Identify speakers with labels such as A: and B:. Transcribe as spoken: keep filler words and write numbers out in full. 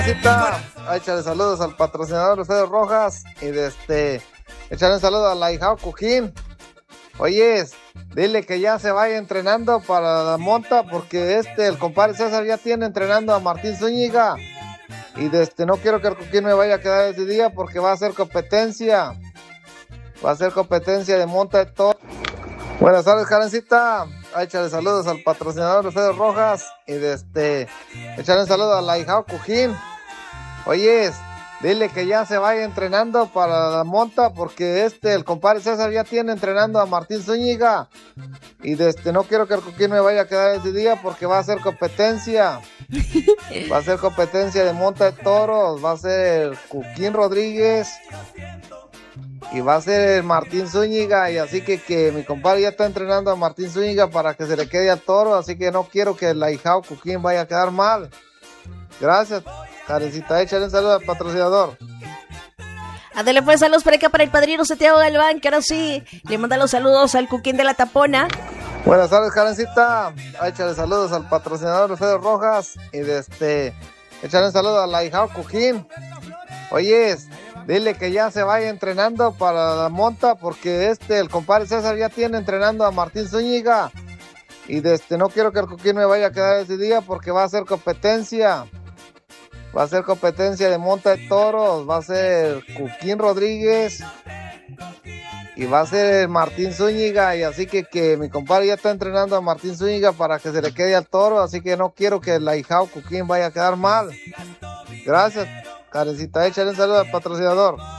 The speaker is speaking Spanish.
A: Cita, échale saludos al patrocinador Alfredo Rojas y de este, échale un saludo a la hija Cuquín. Oyes, dile que ya se vaya entrenando para la monta porque este, el compadre César ya tiene entrenando a Martín Zúñiga y de este, no quiero que el Cuquín me vaya a quedar ese día porque va a ser competencia, va a ser competencia de monta de todo. Buenas tardes, Karencita. Échale saludos al patrocinador Alfredo Rojas y de este, échale un saludo a la hija Cuquín. Oyes, dile que ya se vaya entrenando para la monta porque este, el compadre César ya tiene entrenando a Martín Zúñiga y de este, no quiero que el Cuquín me vaya a quedar ese día porque va a ser competencia, va a ser competencia de monta de toros, va a ser Cuquín Rodríguez y va a ser Martín Zúñiga y así que, que mi compadre ya está entrenando a Martín Zúñiga para que se le quede al toro, así que no quiero que la hija Cuquín vaya a quedar mal. Gracias, Karencita, échale un saludo al patrocinador.
B: Ándale pues, saludos por acá para el padrino Santiago Galván, que ahora sí le manda los saludos al Cuquín de la Tapona.
A: Buenas tardes, Karencita, échale saludos al patrocinador Alfredo Rojas y de este, échale un saludo a la hija Cuquín. Oyes, dile que ya se vaya entrenando para la monta porque este, el compadre César ya tiene entrenando a Martín Zúñiga y de este, no quiero que el Cuquín me vaya a quedar ese día porque va a ser competencia. Va a ser competencia de monta de toros, va a ser Cuquín Rodríguez y va a ser Martín Zúñiga y así que, que mi compadre ya está entrenando a Martín Zúñiga para que se le quede al toro, así que no quiero que la hija Cuquín vaya a quedar mal. Gracias, Karencita, échale un saludo al patrocinador.